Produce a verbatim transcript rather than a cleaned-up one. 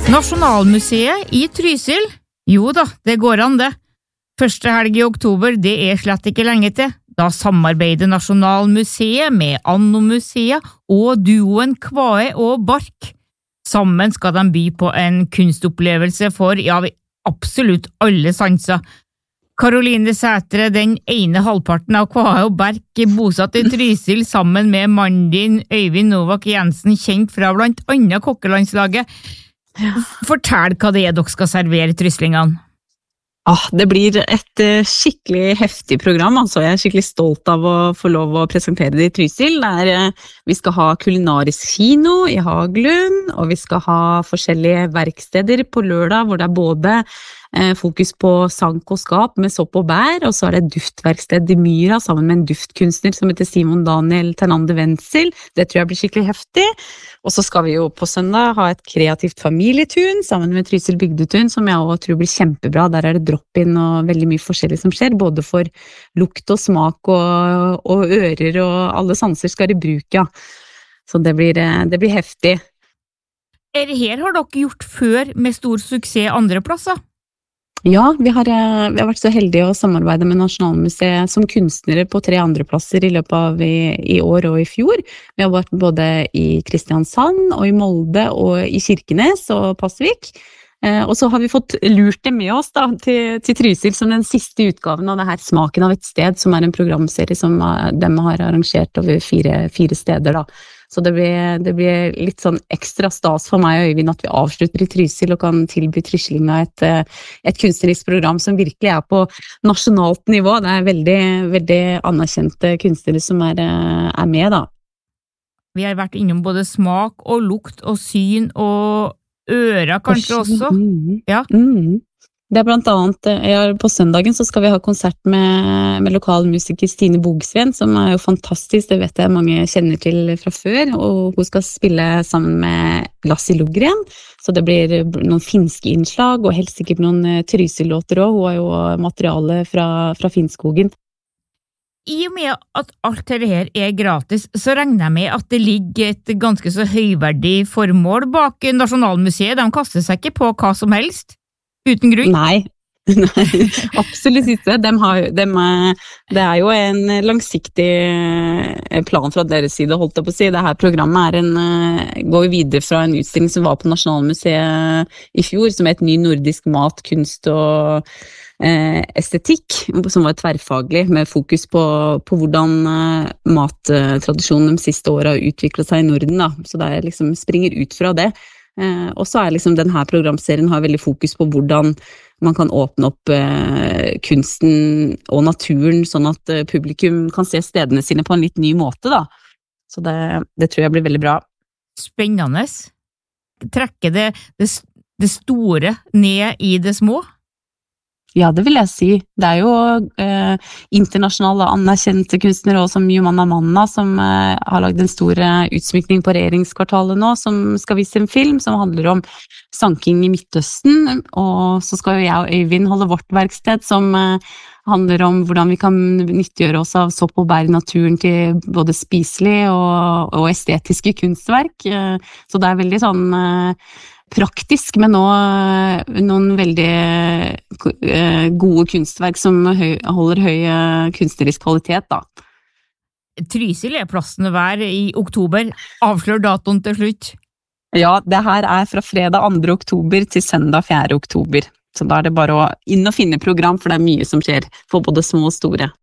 Nasjonalmuseet i Trysil? Jo da, det går an det. Første helg i oktober, det er slett ikke lenge til. Da samarbeider Nasjonalmuseet med Anno-museet og duoen Kvae og Bark. Sammen skal de by på en kunstopplevelse for, ja, absolutt alle sanser. Karoline Sætre, den ene halvparten av Kvae og Bark, bosatt i Trysil sammen med mannen din, Øyvind Novak Jensen, kjent fra blant annet kokkelandslaget. Fortell hva det er dere skal servere tryslingene. Ah, det blir et uh, skikkelig heftig program, altså jeg er skikkelig stolt av å få lov å presentere det i Trysil. Det er, uh, vi skal ha kulinarisk kino i Haglund, og vi skal ha forskjellige verksteder på lørdag, hvor det er både uh, fokus på sank og skap med sopp og bær, og så er det duftverksted i Myra sammen med en duftkunstner som heter Simon Daniel Ternande Wenzel. Det tror jeg blir skikkelig heftig. Og så skal vi jo på søndag ha et kreativt familietun sammen med Trysil Bygdetun, som jeg også tror blir kjempebra. Der er det drop-in og veldig mye forskjellig som skjer, både for lukt og smak og, og ører, og alle sanser skal i bruk, ja. Så det blir, det blir heftig. Er det her har dere gjort før med stor suksess andre plasser? Ja, vi har, vi har vært så heldige å samarbeide med Nasjonalmuseet som kunstnere på tre andre plasser i løpet av i, i år og i fjor. Vi har vært både i Kristiansand og i Molde og i Kirkenes og Pasvik. Eh, og så har vi fått lurt det med oss da, til, til Trysil som den siste utgaven av det her Smaken av et sted, som er en programserie som uh, de har arrangert over fire, fire steder da. Så det blir, det blir litt sånn ekstra stas for meg og Øyvind at vi avslutter i Trysil og kan tilby tryslinga et, et kunstnerisk program som virkelig er på nasjonalt nivå. Det er veldig, veldig anerkjente kunstnere som er, er med da. Vi har vært innom både smak og lukt og syn og ører kanskje også. Mm. Ja. Mm. Det er blant annet, ja, på søndagen så skal vi ha konsert med, med lokal musiker Stine Bogsveen, som er jo fantastisk, det vet jeg mange kjenner til fra før, og hun skal spille sammen med Lassi Logren, så det blir noen finske innslag, og helst sikkert noen Trysil-låter også, hun har jo materiale fra, fra Finnskogen. I og med at alt dette her er gratis, så regner jeg med at det ligger et ganske så høyverdig formål bak Nasjonalmuseet. De kaster seg ikke på hva som helst, uten grunn. Nei, nei, absolutt ikke. De har, de er, det er jo en langsiktig plan fra deres side, holdt jeg på å si. Dette programmet er en, går videre fra en utstilling som var på Nasjonalmuseet i fjor, som het Ny nordisk mat, kunst og estetikk, som var tverrfaglig med fokus på, på hvordan mattradisjonen de siste årene har utviklet seg i Norden da. Så det liksom springer ut fra det. Og så er liksom denne programserien har veldig fokus på hvordan man kan åpne opp kunsten og naturen sånn at publikum kan se stedene sine på en litt ny måte da. Så det, det tror jeg blir veldig bra. Spennende. Trekke det, det, det store ned i det små? Ja, det vil jeg si. Det er jo eh, internasjonale anerkjente kunstnere også, som Jomanna Manna, som eh, har lagd en stor utsmykning på regjeringskvartalet nå, som skal vise en film som handler om sanking i Midtøsten, og så skal jo jeg og Øyvind holde vårt verksted, som eh, handler om hvordan vi kan nyttiggjøre oss av sopp og bær i naturen til både spiselig og, og estetiske kunstverk. Eh, så det er veldig sånn eh, praktisk, men nå noen veldig gode kunstverk som høy, holder høy kunstnerisk kvalitet da. Trysil er plassen å være i oktober. Avslør datoen til slutt. Ja, det her er fra fredag andre oktober til søndag fjerde oktober. Så da er det bare å inn og finne program, for det er mye som skjer for både små og store.